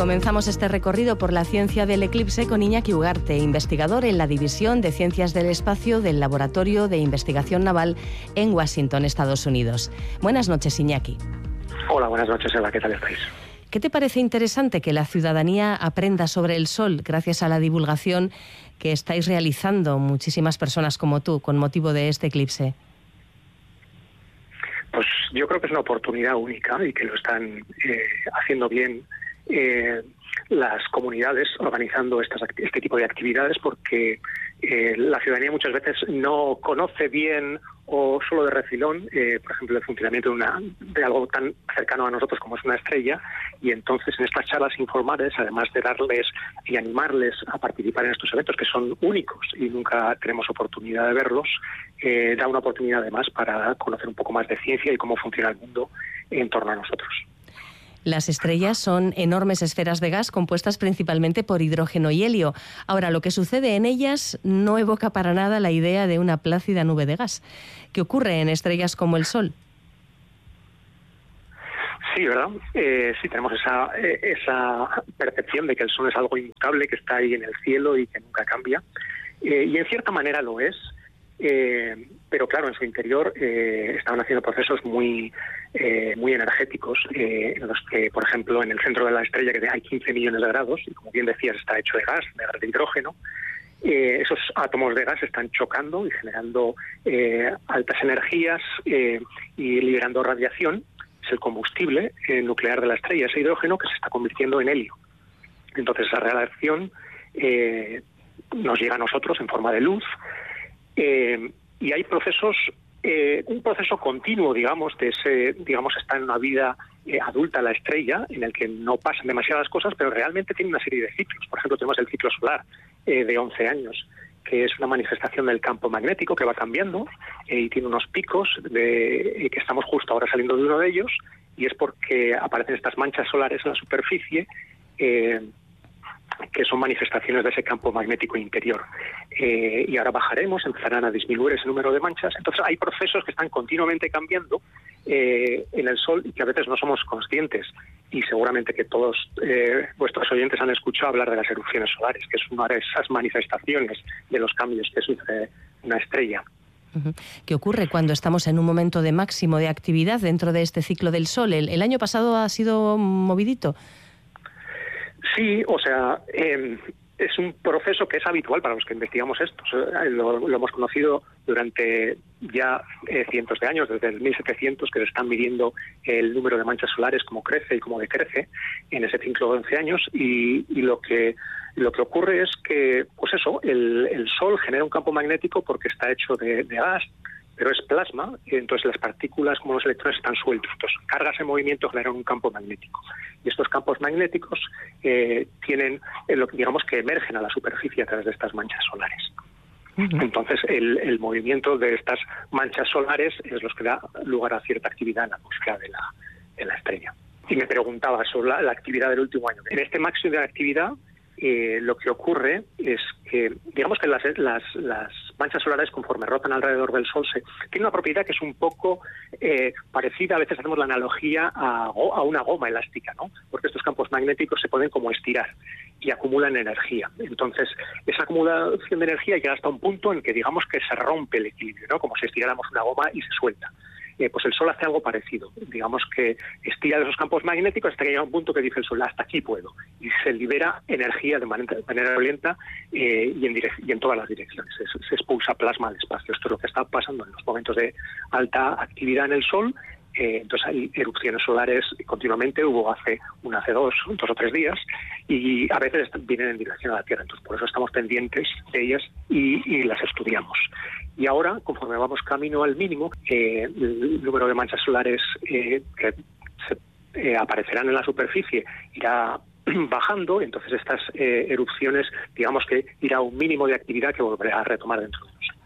Comenzamos este recorrido por la ciencia del eclipse con Iñaki Ugarte, investigador en la División de Ciencias del Espacio del Laboratorio de Investigación Naval en Washington, Estados Unidos. Buenas noches, Iñaki. Hola, buenas noches, Eva. ¿Qué tal estáis? ¿Qué te parece interesante que la ciudadanía aprenda sobre el Sol gracias a la divulgación que estáis realizando muchísimas personas como tú con motivo de este eclipse? Pues yo creo que es una oportunidad única y que lo están haciendo bien las comunidades organizando este tipo de actividades, porque la ciudadanía muchas veces no conoce bien o solo de refilón, por ejemplo, el funcionamiento de algo tan cercano a nosotros como es una estrella, y entonces en estas charlas informales, además de darles y animarles a participar en estos eventos que son únicos y nunca tenemos oportunidad de verlos, da una oportunidad además para conocer un poco más de ciencia y cómo funciona el mundo en torno a nosotros. Las estrellas son enormes esferas de gas compuestas principalmente por hidrógeno y helio. Ahora, lo que sucede en ellas no evoca para nada la idea de una plácida nube de gas. ¿Qué ocurre en estrellas como el Sol? Sí, ¿verdad? Sí, tenemos esa percepción de que el Sol es algo inmutable, que está ahí en el cielo y que nunca cambia. Y en cierta manera lo es. Pero claro, en su interior estaban haciendo procesos muy energéticos, en los que, por ejemplo, en el centro de la estrella, que hay 15 millones de grados, y como bien decías, está hecho de gas de hidrógeno, esos átomos de gas están chocando y generando altas energías y liberando radiación. Es el combustible nuclear de la estrella, ese hidrógeno que se está convirtiendo en helio. Entonces esa radiación nos llega a nosotros en forma de luz. Y hay procesos, un proceso continuo, digamos, está en una vida adulta la estrella, en el que no pasan demasiadas cosas, pero realmente tiene una serie de ciclos. Por ejemplo, tenemos el ciclo solar de 11 años, que es una manifestación del campo magnético que va cambiando y tiene unos picos que estamos justo ahora saliendo de uno de ellos, y es porque aparecen estas manchas solares en la superficie, que son manifestaciones de ese campo magnético interior. Y ahora bajaremos, empezarán a disminuir ese número de manchas. Entonces hay procesos que están continuamente cambiando en el Sol y que a veces no somos conscientes. Y seguramente que todos vuestros oyentes han escuchado hablar de las erupciones solares, que es una de esas manifestaciones de los cambios que sufre una estrella. ¿Qué ocurre cuando estamos en un momento de máximo de actividad dentro de este ciclo del Sol? ¿El año pasado ha sido movidito? Sí, o sea, es un proceso que es habitual para los que investigamos esto. Lo hemos conocido durante ya cientos de años, desde el 1700, que se están midiendo el número de manchas solares, cómo crece y cómo decrece en ese ciclo de 11 años. Y lo que ocurre es que, pues eso, el Sol genera un campo magnético porque está hecho de gas, pero es plasma, y entonces las partículas como los electrones están sueltos. Entonces, cargas en movimiento generan un campo magnético. Y estos campos magnéticos tienen, digamos que emergen a la superficie a través de estas manchas solares. Entonces, el movimiento de estas manchas solares es lo que da lugar a cierta actividad en la atmósfera de la estrella. Y me preguntaba sobre la actividad del último año. En este máximo de actividad, lo que ocurre es que, digamos que las manchas solares, conforme rotan alrededor del Sol, tienen una propiedad que es un poco parecida. A veces hacemos la analogía a una goma elástica, ¿no? Porque estos campos magnéticos se pueden como estirar y acumulan energía. Entonces, esa acumulación de energía llega hasta un punto en que digamos que se rompe el equilibrio, ¿no? Como si estiráramos una goma y se suelta. Pues el Sol hace algo parecido. Digamos que estira esos campos magnéticos hasta que llega un punto que dice el Sol, hasta aquí puedo. Y se libera energía de manera lenta y en todas las direcciones. Se expulsa plasma al espacio. Esto es lo que está pasando en los momentos de alta actividad en el Sol. Entonces hay erupciones solares continuamente, hubo hace dos o tres días, y a veces vienen en dirección a la Tierra. Entonces por eso estamos pendientes de ellas y las estudiamos. Y ahora, conforme vamos camino al mínimo, el número de manchas solares que aparecerán en la superficie irá bajando. Entonces estas erupciones, digamos que irá a un mínimo de actividad que volverá a retomar dentro de unos años.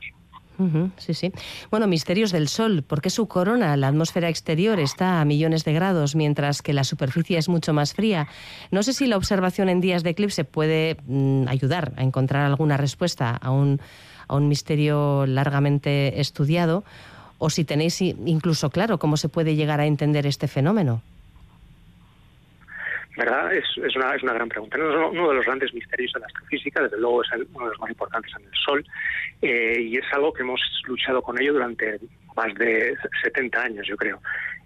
Sí, sí. Bueno, misterios del Sol. ¿Por qué su corona, la atmósfera exterior, está a millones de grados, mientras que la superficie es mucho más fría? No sé si la observación en días de eclipse puede ayudar a encontrar alguna respuesta a un misterio largamente estudiado, o si tenéis incluso claro cómo se puede llegar a entender este fenómeno. ¿Verdad? Es una gran pregunta. No, uno de los grandes misterios de la astrofísica, desde luego es uno de los más importantes en el Sol, y es algo que hemos luchado con ello durante más de 70 años, yo creo.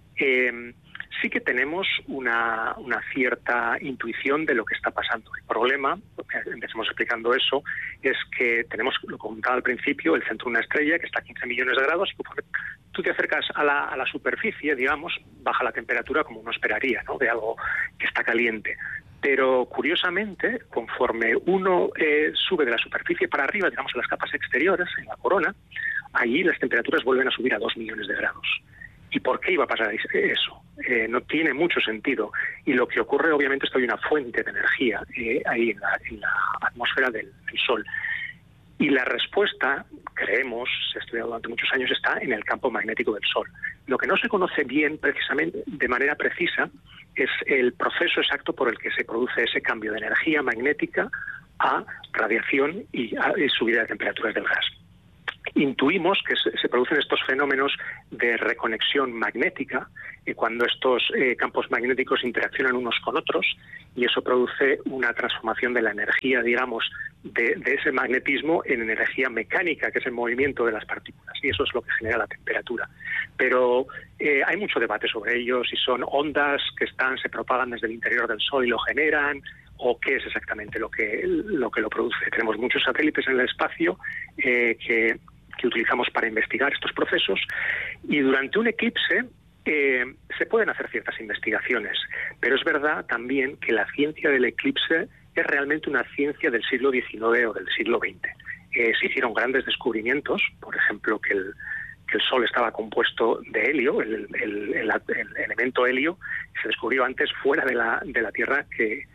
Sí que tenemos una cierta intuición de lo que está pasando. El problema, empecemos explicando eso, es que tenemos, lo comentaba al principio, el centro de una estrella que está a 15 millones de grados y conforme tú te acercas a la superficie, digamos, baja la temperatura como uno esperaría, ¿no?, de algo que está caliente. Pero curiosamente, conforme uno sube de la superficie para arriba, digamos, a las capas exteriores, en la corona, allí las temperaturas vuelven a subir a 2 millones de grados. ¿Y por qué iba a pasar eso? No tiene mucho sentido. Y lo que ocurre, obviamente, es que hay una fuente de energía ahí en la atmósfera del Sol. Y la respuesta, creemos, se ha estudiado durante muchos años, está en el campo magnético del Sol. Lo que no se conoce bien, precisamente, de manera precisa, es el proceso exacto por el que se produce ese cambio de energía magnética a radiación y a subida de temperaturas del gas. Intuimos que se producen estos fenómenos de reconexión magnética cuando estos campos magnéticos interaccionan unos con otros, y eso produce una transformación de la energía, digamos, de ese magnetismo en energía mecánica, que es el movimiento de las partículas, y eso es lo que genera la temperatura. Pero hay mucho debate sobre ello, si son ondas que se propagan desde el interior del Sol y lo generan, o qué es exactamente lo que lo produce. Tenemos muchos satélites en el espacio que utilizamos para investigar estos procesos, y durante un eclipse se pueden hacer ciertas investigaciones, pero es verdad también que la ciencia del eclipse es realmente una ciencia del siglo XIX o del siglo XX. Se hicieron grandes descubrimientos, por ejemplo, que el Sol estaba compuesto de helio, el elemento helio se descubrió antes fuera de la Tierra que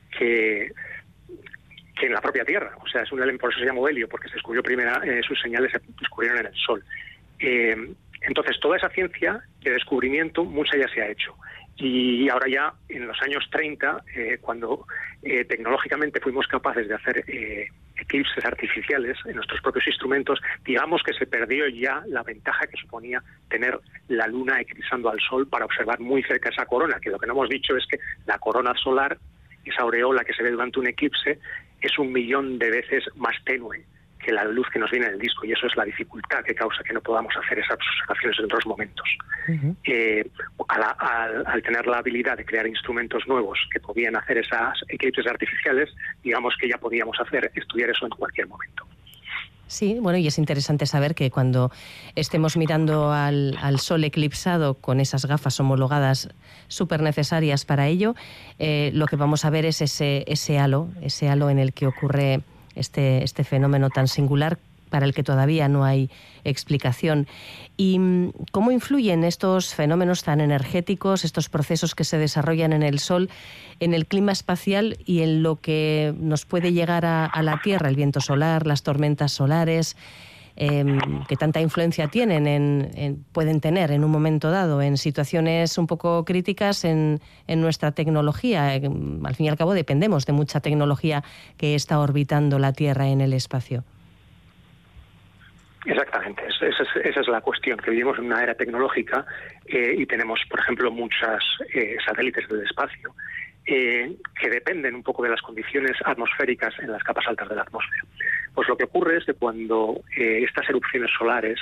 en la propia Tierra. O sea, es un elemento, por eso se llamó helio, porque se descubrió sus señales se descubrieron en el Sol. Entonces, toda esa ciencia de descubrimiento, mucha ya se ha hecho. Y ahora ya, en los años 30, cuando tecnológicamente fuimos capaces de hacer eclipses artificiales en nuestros propios instrumentos, digamos que se perdió ya la ventaja que suponía tener la Luna eclipsando al Sol para observar muy cerca esa corona, que lo que no hemos dicho es que la corona solar, esa aureola que se ve durante un eclipse, es 1 millón de veces más tenue que la luz que nos viene en el disco, y eso es la dificultad que causa que no podamos hacer esas observaciones en otros momentos. Uh-huh. Al tener la habilidad de crear instrumentos nuevos que podían hacer esas eclipses artificiales, digamos que ya podíamos estudiar eso en cualquier momento. Sí, bueno, y es interesante saber que cuando estemos mirando al Sol eclipsado con esas gafas homologadas súper necesarias para ello, lo que vamos a ver es ese halo en el que ocurre este fenómeno tan singular para el que todavía no hay explicación. ¿Y cómo influyen estos fenómenos tan energéticos, estos procesos que se desarrollan en el Sol, en el clima espacial y en lo que nos puede llegar a la Tierra, el viento solar, las tormentas solares, que tanta influencia pueden tener en un momento dado, en situaciones un poco críticas en nuestra tecnología? Al fin y al cabo dependemos de mucha tecnología que está orbitando la Tierra en el espacio. Exactamente, esa es la cuestión, que vivimos en una era tecnológica y tenemos, por ejemplo, muchos satélites del espacio que dependen un poco de las condiciones atmosféricas en las capas altas de la atmósfera. Pues lo que ocurre es que cuando estas erupciones solares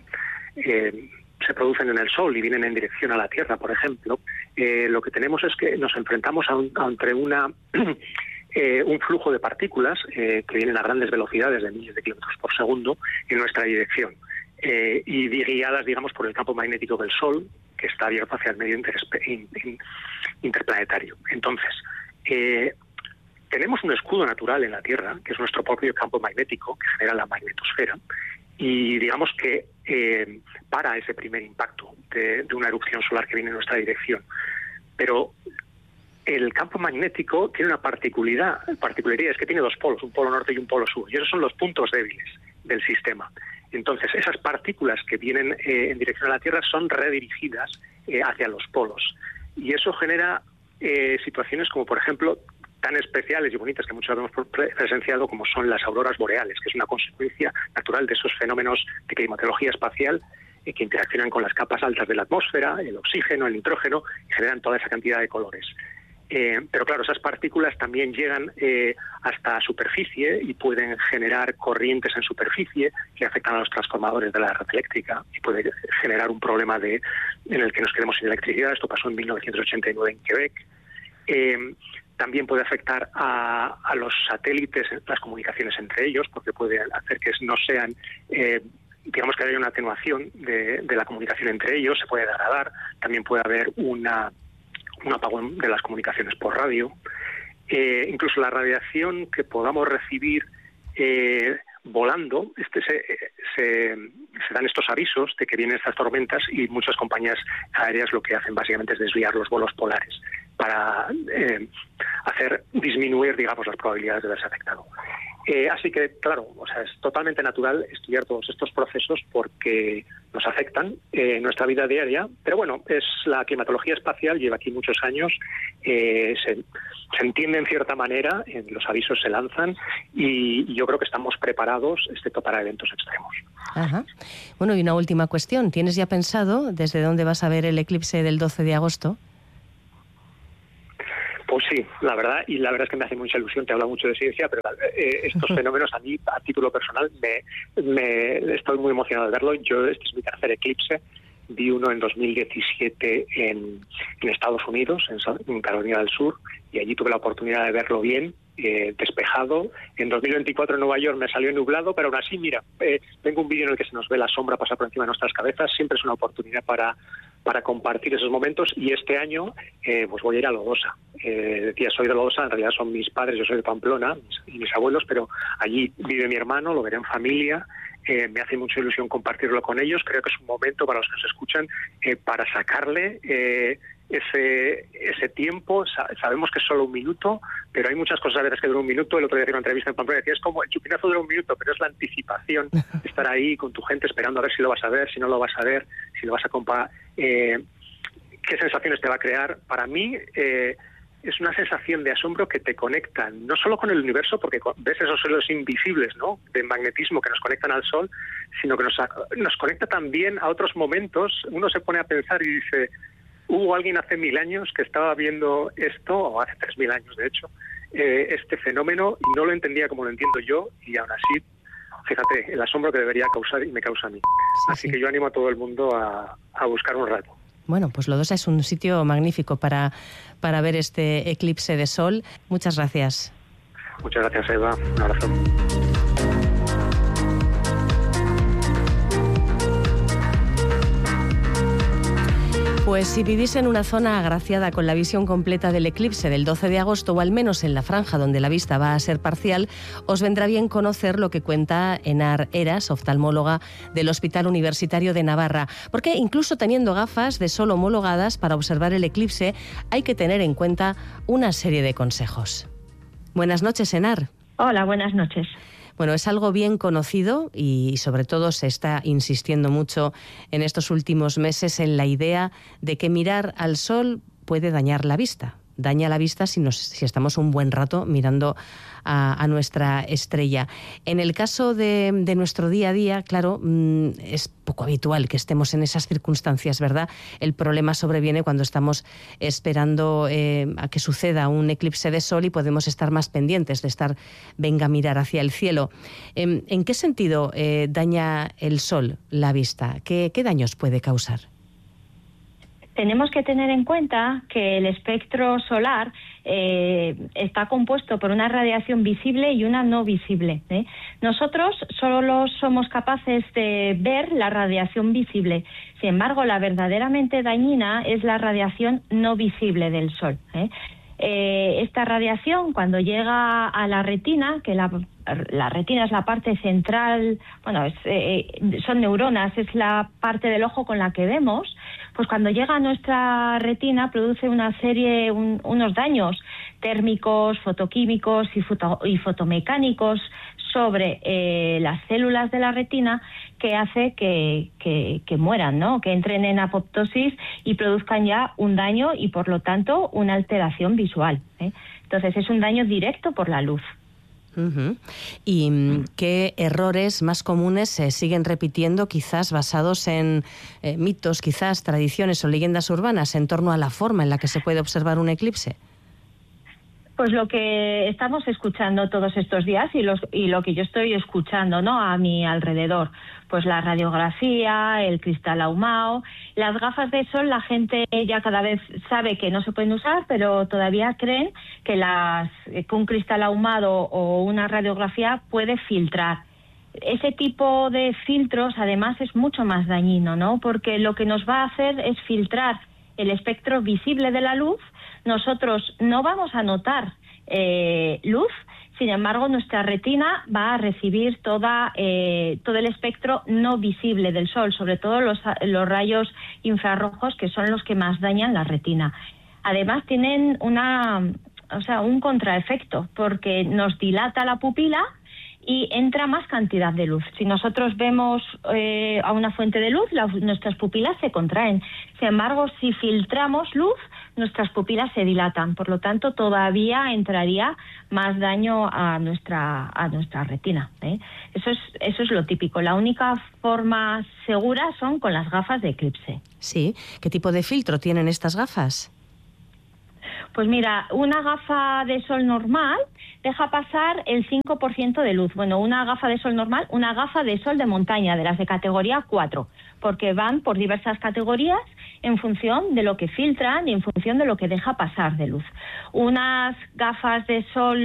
se producen en el Sol y vienen en dirección a la Tierra, por ejemplo, lo que tenemos es que nos enfrentamos ante un flujo de partículas que vienen a grandes velocidades de miles de kilómetros por segundo en nuestra dirección y guiadas, digamos, por el campo magnético del Sol, que está abierto hacia el medio interplanetario. Entonces, tenemos un escudo natural en la Tierra, que es nuestro propio campo magnético, que genera la magnetosfera, y digamos que para ese primer impacto de una erupción solar que viene en nuestra dirección. Pero el campo magnético tiene una particularidad, es que tiene 2 polos, un polo norte y un polo sur, y esos son los puntos débiles del sistema. Entonces, esas partículas que vienen en dirección a la Tierra son redirigidas hacia los polos, y eso genera situaciones como, por ejemplo, tan especiales y bonitas que muchos hemos presenciado, como son las auroras boreales, que es una consecuencia natural de esos fenómenos de climatología espacial que interaccionan con las capas altas de la atmósfera, el oxígeno, el nitrógeno, y generan toda esa cantidad de colores. Pero claro, esas partículas también llegan hasta superficie y pueden generar corrientes en superficie que afectan a los transformadores de la red eléctrica y puede generar un problema en el que nos quedemos sin electricidad. Esto pasó en 1989 en Quebec. También puede afectar a los satélites, las comunicaciones entre ellos, porque puede hacer que no sean... digamos que haya una atenuación de la comunicación entre ellos, se puede degradar. También puede haber un apagón de las comunicaciones por radio. Incluso la radiación que podamos recibir volando, se dan estos avisos de que vienen estas tormentas, y muchas compañías aéreas lo que hacen básicamente es desviar los vuelos polares para hacer disminuir, digamos, las probabilidades de verse afectado. Así que, claro, es totalmente natural estudiar todos estos procesos porque nos afectan en nuestra vida diaria. Pero bueno, la climatología espacial lleva aquí muchos años, se entiende en cierta manera, los avisos se lanzan y yo creo que estamos preparados, excepto para eventos extremos. Ajá. Bueno, y una última cuestión. ¿Tienes ya pensado desde dónde vas a ver el eclipse del 12 de agosto? Pues sí, la verdad es que me hace mucha ilusión, te habla mucho de ciencia, pero estos fenómenos a mí, a título personal, me estoy muy emocionado de verlo. Este es mi tercer eclipse. Vi uno en 2017 en Estados Unidos, en Carolina del Sur, y allí tuve la oportunidad de verlo bien, despejado. En 2024 en Nueva York me salió nublado, pero aún así, mira, tengo un vídeo en el que se nos ve la sombra pasar por encima de nuestras cabezas. Siempre es una oportunidad para compartir esos momentos, y este año pues voy a ir a Lodosa. Decía, soy de Lodosa, en realidad son mis padres, yo soy de Pamplona, y mis abuelos, pero allí vive mi hermano, lo veré en familia. Me hace mucha ilusión compartirlo con ellos. Creo que es un momento para los que nos escuchan para sacarle ese tiempo. Sabemos que es solo un minuto, pero hay muchas cosas a veces que duran un minuto. El otro día hice una entrevista en Pamplona y decía, es como el chupinazo dura un minuto, pero es la anticipación de estar ahí con tu gente esperando a ver si lo vas a ver, si no lo vas a ver, si lo vas a comparar, qué sensaciones te va a crear. Para mí es una sensación de asombro que te conecta no solo con el universo, porque ves esos hilos invisibles, ¿no?, de magnetismo que nos conectan al Sol, sino que nos conecta también a otros momentos. Uno se pone a pensar y dice, hubo alguien hace 1000 años que estaba viendo esto, o hace 3000 años de hecho, este fenómeno, y no lo entendía como lo entiendo yo, y aún así, fíjate, el asombro que debería causar y me causa a mí. Así que yo animo a todo el mundo a buscar un rato. Bueno, pues Lodosa es un sitio magnífico para ver este eclipse de sol. Muchas gracias. Muchas gracias, Eva. Un abrazo. Pues si vivís en una zona agraciada con la visión completa del eclipse del 12 de agosto, o al menos en la franja donde la vista va a ser parcial, os vendrá bien conocer lo que cuenta Enar Eras, oftalmóloga del Hospital Universitario de Navarra. Porque incluso teniendo gafas de sol homologadas para observar el eclipse, hay que tener en cuenta una serie de consejos. Buenas noches, Enar. Hola, buenas noches. Bueno, es algo bien conocido y sobre todo se está insistiendo mucho en estos últimos meses en la idea de que mirar al sol puede dañar la vista. Daña la vista si estamos un buen rato mirando a nuestra estrella. En el caso de nuestro día a día, claro, es poco habitual que estemos en esas circunstancias, ¿verdad? El problema sobreviene cuando estamos esperando a que suceda un eclipse de sol y podemos estar más pendientes de venga a mirar hacia el cielo. ¿En qué sentido daña el sol la vista? ¿Qué daños puede causar? Tenemos que tener en cuenta que el espectro solar está compuesto por una radiación visible y una no visible. Nosotros solo somos capaces de ver la radiación visible. Sin embargo, la verdaderamente dañina es la radiación no visible del Sol. Esta radiación, cuando llega a la retina, que la retina es la parte central, son neuronas, es la parte del ojo con la que vemos, pues cuando llega a nuestra retina produce unos daños térmicos, fotoquímicos y fotomecánicos sobre las células de la retina, que hace que mueran, ¿no?, que entren en apoptosis y produzcan ya un daño y, por lo tanto, una alteración visual. Entonces, es un daño directo por la luz. Uh-huh. ¿Y qué errores más comunes se siguen repitiendo, quizás basados en mitos, quizás tradiciones o leyendas urbanas en torno a la forma en la que se puede observar un eclipse? Pues lo que estamos escuchando todos estos días y lo que yo estoy escuchando, ¿no?, a mi alrededor, pues la radiografía, el cristal ahumado, las gafas de sol, la gente ya cada vez sabe que no se pueden usar, pero todavía creen que un cristal ahumado o una radiografía puede filtrar. Ese tipo de filtros además es mucho más dañino, ¿no?, porque lo que nos va a hacer es filtrar el espectro visible de la luz. Nosotros no vamos a notar luz, sin embargo nuestra retina va a recibir todo el espectro no visible del sol, sobre todo los rayos infrarrojos, que son los que más dañan la retina. Además tienen un contraefecto, porque nos dilata la pupila y entra más cantidad de luz. Si nosotros vemos a una fuente de luz, nuestras pupilas se contraen. Sin embargo, si filtramos luz, nuestras pupilas se dilatan. Por lo tanto, todavía entraría más daño a nuestra retina, ¿eh? Eso es lo típico. La única forma segura son con las gafas de eclipse. Sí. ¿Qué tipo de filtro tienen estas gafas? Pues mira, una gafa de sol normal deja pasar el 5% de luz. Bueno, una gafa de sol normal, una gafa de sol de montaña, de las de categoría 4, porque van por diversas categorías en función de lo que filtran y en función de lo que deja pasar de luz. Unas gafas de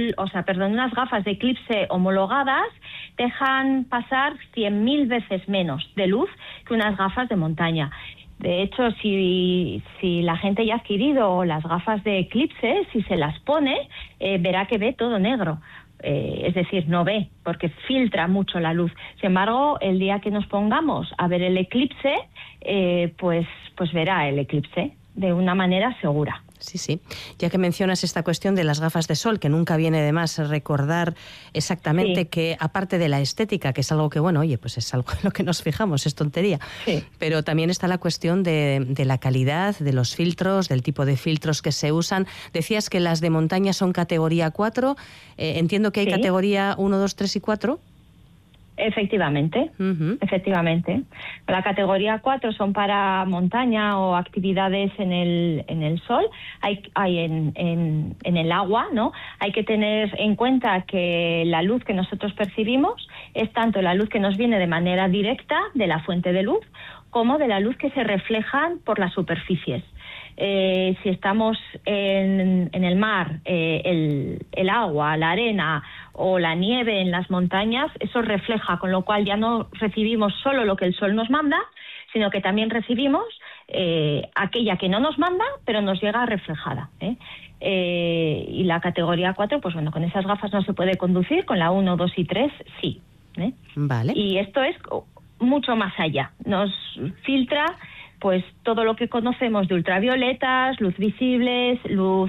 eclipse homologadas dejan pasar 100.000 veces menos de luz que unas gafas de montaña. De hecho, si la gente ya ha adquirido las gafas de eclipse, si se las pone, verá que ve todo negro. Es decir, no ve, porque filtra mucho la luz. Sin embargo, el día que nos pongamos a ver el eclipse, pues verá el eclipse de una manera segura. Sí, sí. Ya que mencionas esta cuestión de las gafas de sol, que nunca viene de más recordar exactamente que, aparte de la estética, que es algo que, bueno, oye, pues es algo en lo que nos fijamos, es tontería, pero también está la cuestión de la calidad, de los filtros, del tipo de filtros que se usan. Decías que las de montaña son categoría 4, entiendo que hay categoría 1, 2, 3 y 4. Efectivamente, efectivamente. La categoría 4 son para montaña o actividades en el sol, hay en el agua, ¿no? Hay que tener en cuenta que la luz que nosotros percibimos es tanto la luz que nos viene de manera directa de la fuente de luz como de la luz que se reflejan por las superficies. Si estamos en el mar, el agua, la arena o la nieve en las montañas, eso refleja, con lo cual ya no recibimos solo lo que el sol nos manda, sino que también recibimos aquella que no nos manda, pero nos llega reflejada, y la categoría 4, pues bueno, con esas gafas no se puede conducir, con la 1, 2 y 3 sí. Vale. Y esto es mucho más allá, nos filtra pues todo lo que conocemos de ultravioletas, luz visibles, luz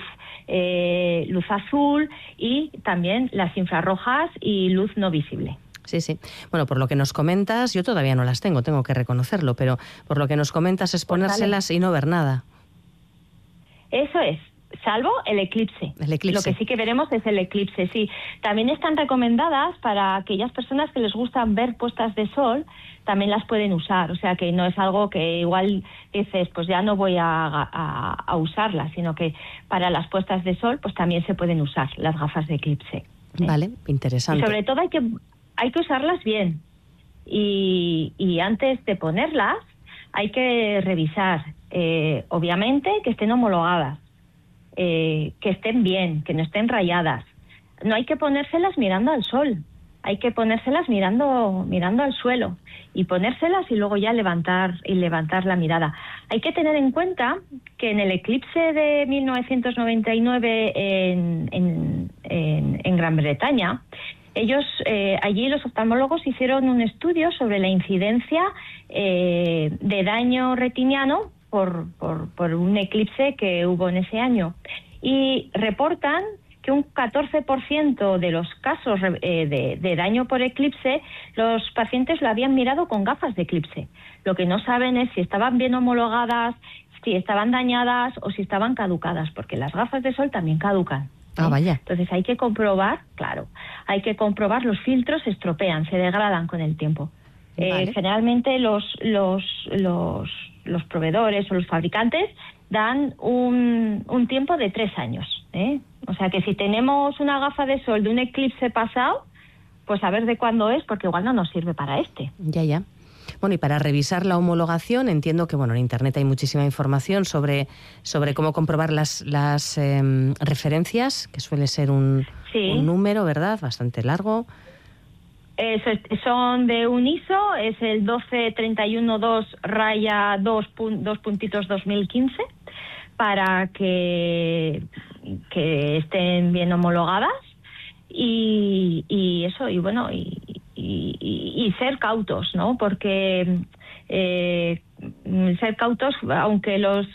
azul y también las infrarrojas y luz no visible. Sí, sí. Bueno, por lo que nos comentas, yo todavía no las tengo que reconocerlo, pero por lo que nos comentas es ponérselas y no ver nada. Eso es. Salvo el eclipse. Lo que sí que veremos es el eclipse, sí. También están recomendadas para aquellas personas que les gustan ver puestas de sol, también las pueden usar. O sea que no es algo que igual dices, pues ya no voy a usarlas, sino que para las puestas de sol pues también se pueden usar las gafas de eclipse. Vale, interesante. Y sobre todo hay que usarlas bien. Y antes de ponerlas hay que revisar, obviamente, que estén homologadas. Que estén bien, que no estén rayadas. No hay que ponérselas mirando al sol, hay que ponérselas mirando al suelo y ponérselas y luego ya levantar la mirada. Hay que tener en cuenta que en el eclipse de 1999 en Gran Bretaña, ellos allí los oftalmólogos hicieron un estudio sobre la incidencia de daño retiniano por un eclipse que hubo en ese año, y reportan que un 14% de los casos de daño por eclipse, los pacientes lo habían mirado con gafas de eclipse. Lo que no saben es si estaban bien homologadas, si estaban dañadas o si estaban caducadas, porque las gafas de sol también caducan. Ah, vaya. Entonces hay que comprobar, los filtros se estropean, se degradan con el tiempo. Vale. Generalmente los proveedores o los fabricantes dan un tiempo de 3 años. O sea que si tenemos una gafa de sol de un eclipse pasado, pues a ver de cuándo es, porque igual no nos sirve para este. Ya. Bueno, y para revisar la homologación, entiendo que en Internet hay muchísima información sobre cómo comprobar las referencias, que suele ser un número, ¿verdad?, bastante largo. Son de un ISO, es el 12312-2.2015, para que estén bien homologadas. Y eso, y bueno, y ser cautos, ¿no? Porque ser cautos, aunque los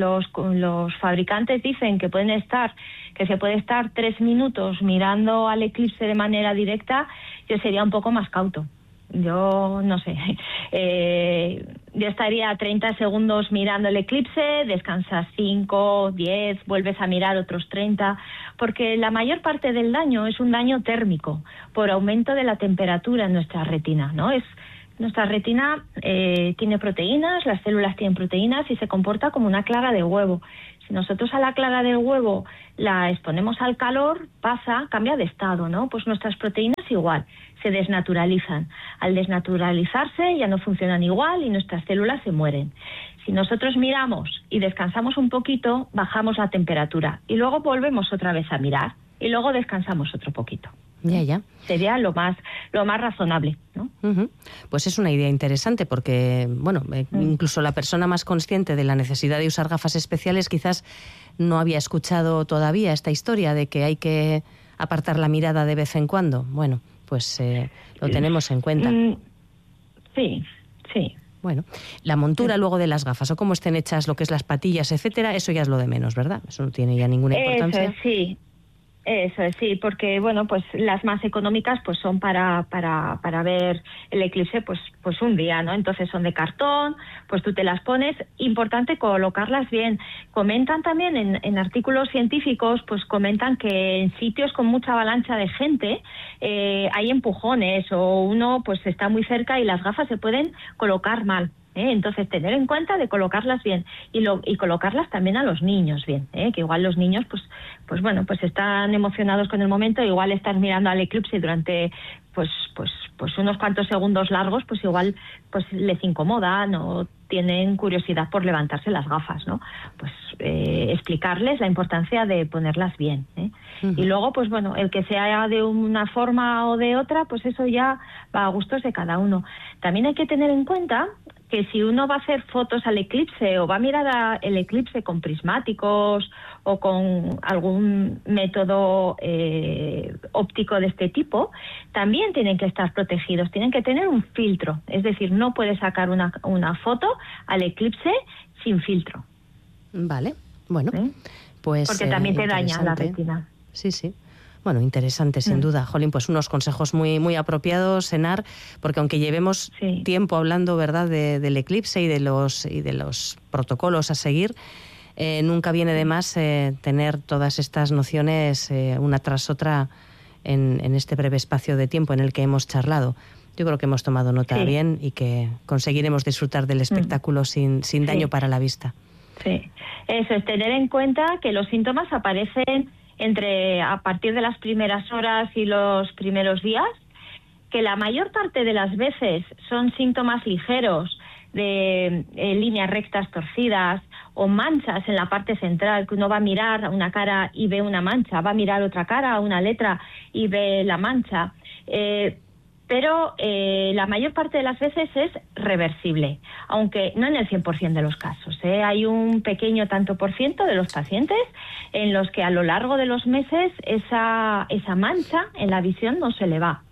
fabricantes dicen que se puede estar 3 minutos mirando al eclipse de manera directa, yo sería un poco más cauto. Yo no sé, yo estaría 30 segundos mirando el eclipse, descansas 5, 10, vuelves a mirar otros 30, porque la mayor parte del daño es un daño térmico por aumento de la temperatura en nuestra retina, ¿no? Nuestra retina tiene proteínas, las células tienen proteínas y se comporta como una clara de huevo. Si nosotros a la clara del huevo la exponemos al calor, cambia de estado, ¿no? Pues nuestras proteínas igual, se desnaturalizan. Al desnaturalizarse ya no funcionan igual y nuestras células se mueren. Si nosotros miramos y descansamos un poquito, bajamos la temperatura y luego volvemos otra vez a mirar y luego descansamos otro poquito. Ya. Sería lo más razonable, ¿no? Uh-huh. Pues es una idea interesante porque, incluso la persona más consciente de la necesidad de usar gafas especiales quizás no había escuchado todavía esta historia de que hay que apartar la mirada de vez en cuando. Bueno, pues lo tenemos en cuenta. Sí. Bueno, la montura luego de las gafas o cómo estén hechas, lo que es las patillas, etcétera, eso ya es lo de menos, ¿verdad? Eso no tiene ya ninguna importancia. Eso es, sí, porque pues las más económicas pues son para ver el eclipse pues un día, ¿no? Entonces son de cartón, pues tú te las pones, importante colocarlas bien. Comentan también en artículos científicos, pues comentan que en sitios con mucha avalancha de gente hay empujones o uno pues está muy cerca y las gafas se pueden colocar mal. Entonces tener en cuenta de colocarlas bien y colocarlas también a los niños bien, que igual los niños pues están emocionados con el momento, igual están mirando al eclipse durante pues unos cuantos segundos largos, pues igual pues les incomodan o tienen curiosidad por levantarse las gafas, ¿no? Pues explicarles la importancia de ponerlas bien, Uh-huh. Y luego pues el que sea de una forma o de otra, pues eso ya va a gustos de cada uno. También hay que tener en cuenta que si uno va a hacer fotos al eclipse o va a mirar el eclipse con prismáticos o con algún método óptico de este tipo, también tienen que estar protegidos, tienen que tener un filtro, es decir, no puedes sacar una foto al eclipse sin filtro. Vale, bueno, pues porque también te daña la retina. Sí. Bueno, interesante, sin duda. Jolín, pues unos consejos muy, muy apropiados, Enar, porque aunque llevemos tiempo hablando, ¿verdad?, del eclipse y de los protocolos a seguir, nunca viene de más tener todas estas nociones una tras otra en este breve espacio de tiempo en el que hemos charlado. Yo creo que hemos tomado nota bien y que conseguiremos disfrutar del espectáculo sin daño para la vista. Sí, eso es, tener en cuenta que los síntomas aparecen a partir de las primeras horas y los primeros días, que la mayor parte de las veces son síntomas ligeros de líneas rectas torcidas o manchas en la parte central, que uno va a mirar una cara y ve una mancha, va a mirar otra cara, una letra y ve la mancha. Pero la mayor parte de las veces es reversible, aunque no en el 100% de los casos. Hay un pequeño tanto por ciento de los pacientes en los que a lo largo de los meses esa mancha en la visión no se le va.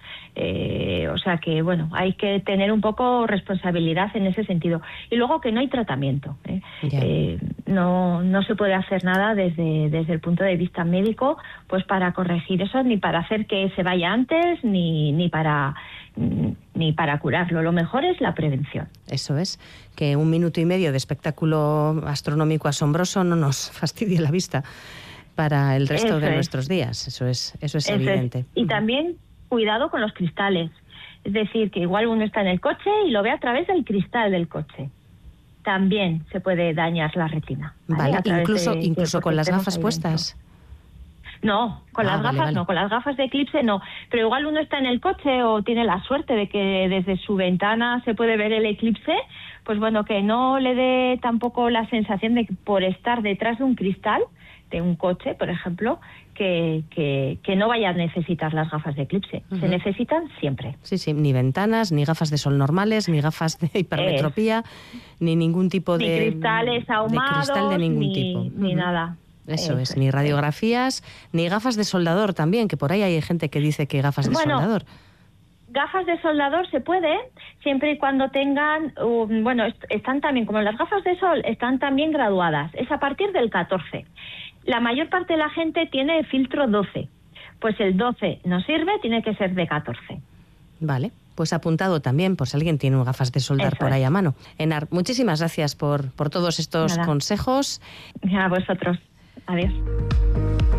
O sea que, hay que tener un poco responsabilidad en ese sentido. Y luego que no hay tratamiento. No se puede hacer nada desde el punto de vista médico pues para corregir eso, ni para hacer que se vaya antes, ni para curarlo. Lo mejor es la prevención. Eso es, que 1 minuto y medio de espectáculo astronómico asombroso no nos fastidie la vista para el resto de nuestros días. Eso es evidente. Y también cuidado con los cristales. Es decir, que igual uno está en el coche y lo ve a través del cristal del coche. También se puede dañar la retina. Vale, incluso con las gafas puestas. No, con las gafas vale. no, con las gafas de eclipse no. Pero igual uno está en el coche o tiene la suerte de que desde su ventana se puede ver el eclipse, pues bueno, que no le dé tampoco la sensación de que por estar detrás de un cristal, de un coche, por ejemplo, que no vaya a necesitar las gafas de eclipse. Se necesitan siempre. Sí, ni ventanas, ni gafas de sol normales, ni gafas de hipermetropía, ni ningún tipo ni de cristales ahumados, de cristal de ningún tipo. Ni nada. Eso es, ni radiografías, ni gafas de soldador también, que por ahí hay gente que dice que gafas de soldador. Gafas de soldador se puede, siempre y cuando tengan, están también, como las gafas de sol, están también graduadas. Es a partir del 14. La mayor parte de la gente tiene filtro 12. Pues el 12 no sirve, tiene que ser de 14. Vale, pues apuntado también, por si alguien tiene gafas de soldar por ahí a mano. Enar, muchísimas gracias por todos estos consejos. A vosotros. Adiós.